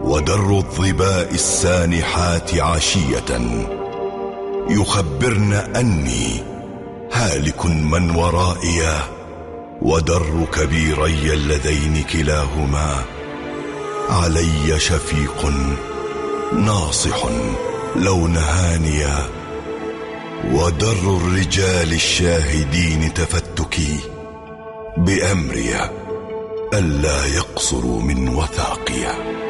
ودر الظباء السانحات عشية يخبرن أني هالك من ورائي، ودر كبيري اللذين كلاهما علي شفيق ناصح لو نهانيا، ودر الرجال الشاهدين تفتكي بأمري ألا يقصروا من وثاقيا.